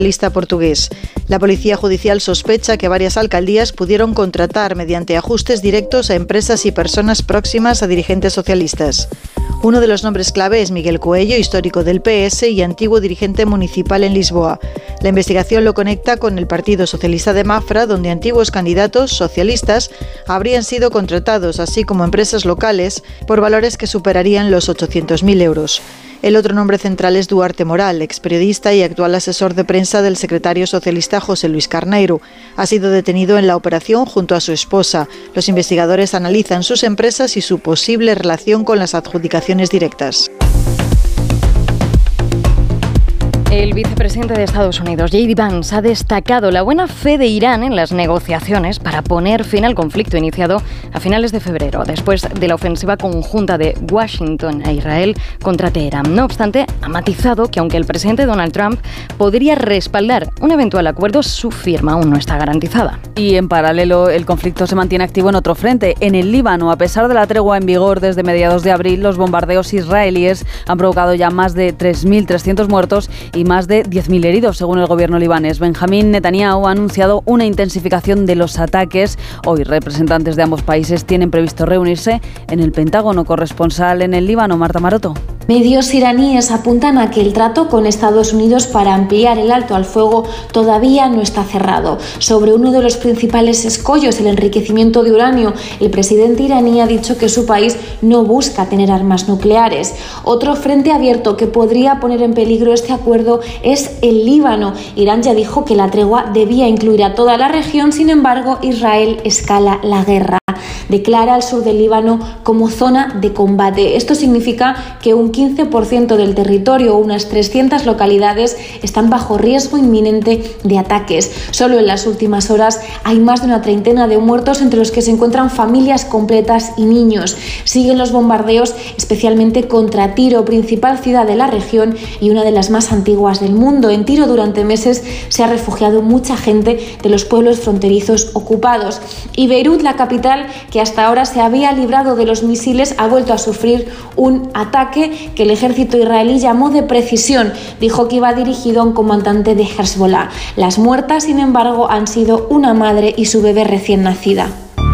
Socialista portugués. La Policía Judicial sospecha que varias alcaldías pudieron contratar mediante ajustes directos a empresas y personas próximas a dirigentes socialistas. Uno de los nombres clave es Miguel Coello, histórico del PS y antiguo dirigente municipal en Lisboa. La investigación lo conecta con el Partido Socialista de Mafra, donde antiguos candidatos socialistas habrían sido contratados, así como empresas locales, por valores que superarían los 800.000 euros. El otro nombre central es Duarte Moral, experiodista y actual asesor de prensa del secretario socialista José Luis Carneiro. Ha sido detenido en la operación junto a su esposa. Los investigadores analizan sus empresas y su posible relación con las adjudicaciones directas. El vicepresidente de Estados Unidos, J.D. Vance, ha destacado la buena fe de Irán en las negociaciones para poner fin al conflicto iniciado a finales de febrero, después de la ofensiva conjunta de Washington e Israel contra Teherán. No obstante, ha matizado que aunque el presidente Donald Trump podría respaldar un eventual acuerdo, su firma aún no está garantizada. Y en paralelo, el conflicto se mantiene activo en otro frente. En el Líbano, a pesar de la tregua en vigor desde mediados de abril, los bombardeos israelíes han provocado ya más de 3.300 muertos y más de 10.000 heridos, según el gobierno libanés. Benjamín Netanyahu ha anunciado una intensificación de los ataques. Hoy, representantes de ambos países tienen previsto reunirse en el Pentágono. Corresponsal en el Líbano, Marta Maroto. Medios iraníes apuntan a que el trato con Estados Unidos para ampliar el alto al fuego todavía no está cerrado. Sobre uno de los principales escollos, el enriquecimiento de uranio, el presidente iraní ha dicho que su país no busca tener armas nucleares. Otro frente abierto que podría poner en peligro este acuerdo es el Líbano. Irán ya dijo que la tregua debía incluir a toda la región, sin embargo, Israel escala la guerra. Declara al sur del Líbano como zona de combate. Esto significa que un 15% del territorio o unas 300 localidades están bajo riesgo inminente de ataques. Solo en las últimas horas hay más de una treintena de muertos, entre los que se encuentran familias completas y niños. Siguen los bombardeos, especialmente contra Tiro, principal ciudad de la región y una de las más antiguas del mundo. En Tiro durante meses se ha refugiado mucha gente de los pueblos fronterizos ocupados. Y Beirut, la capital, que hasta ahora se había librado de los misiles, ha vuelto a sufrir un ataque que el ejército israelí llamó de precisión. Dijo que iba dirigido a un comandante de Hezbollah. Las muertas, sin embargo, han sido una madre y su bebé recién nacida.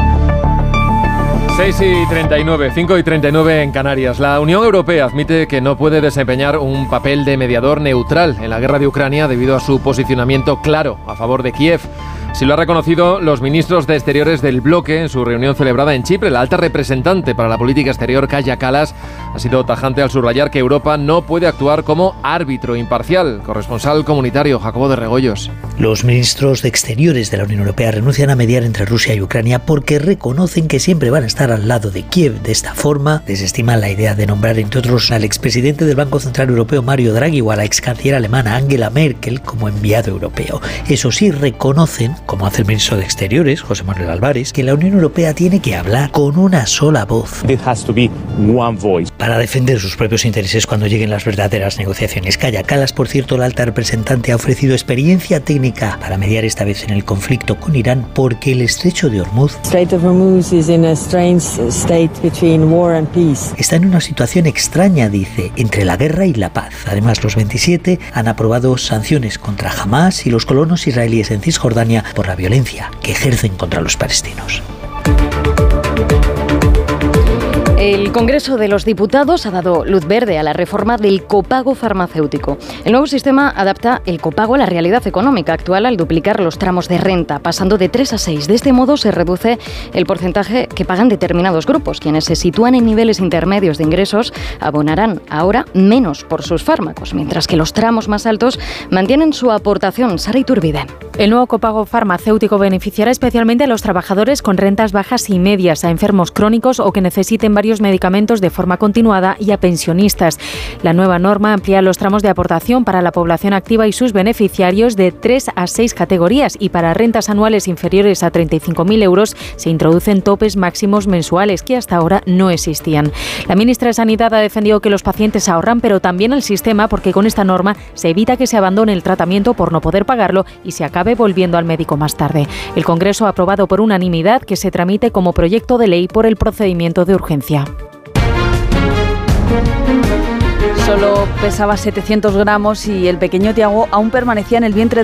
6:39, 5:39 en Canarias. La Unión Europea admite que no puede desempeñar un papel de mediador neutral en la guerra de Ucrania debido a su posicionamiento claro a favor de Kiev. Así lo ha reconocido los ministros de Exteriores del bloque en su reunión celebrada en Chipre. La alta representante para la política exterior, Kaja Kallas, ha sido tajante al subrayar que Europa no puede actuar como árbitro imparcial. Corresponsal comunitario, Jacobo de Regoyos. Los ministros de Exteriores de la Unión Europea renuncian a mediar entre Rusia y Ucrania porque reconocen que siempre van a estar al lado de Kiev. De esta forma, desestiman la idea de nombrar, entre otros, al expresidente del Banco Central Europeo, Mario Draghi, o a la excanciller alemana, Angela Merkel, como enviado europeo. Eso sí, reconocen, como hace el ministro de Exteriores, José Manuel Álvarez, que la Unión Europea tiene que hablar con una sola voz. There has to be one voice. Para defender sus propios intereses cuando lleguen las verdaderas negociaciones. Kaja Kallas, por cierto, la alta representante, ha ofrecido experiencia técnica para mediar esta vez en el conflicto con Irán, porque el estrecho de Hormuz está en una situación extraña, dice, entre la guerra y la paz. Además, los 27 han aprobado sanciones contra Hamás y los colonos israelíes en Cisjordania por la violencia que ejercen contra los palestinos. El Congreso de los Diputados ha dado luz verde a la reforma del copago farmacéutico. El nuevo sistema adapta el copago a la realidad económica actual al duplicar los tramos de renta, pasando de 3 a 6. De este modo se reduce el porcentaje que pagan determinados grupos. Quienes se sitúan en niveles intermedios de ingresos abonarán ahora menos por sus fármacos, mientras que los tramos más altos mantienen su aportación. Sara Iturbide. El nuevo copago farmacéutico beneficiará especialmente a los trabajadores con rentas bajas y medias, a enfermos crónicos o que necesiten varios medicamentos de forma continuada y a pensionistas. La nueva norma amplía los tramos de aportación para la población activa y sus beneficiarios de 3 a 6 categorías, y para rentas anuales inferiores a 35.000 euros se introducen topes máximos mensuales que hasta ahora no existían. La ministra de Sanidad ha defendido que los pacientes ahorran, pero también el sistema, porque con esta norma se evita que se abandone el tratamiento por no poder pagarlo y se acabe volviendo al médico más tarde. El Congreso ha aprobado por unanimidad que se tramite como proyecto de ley por el procedimiento de urgencia. Solo pesaba 700 gramos y el pequeño Tiago aún permanecía en el vientre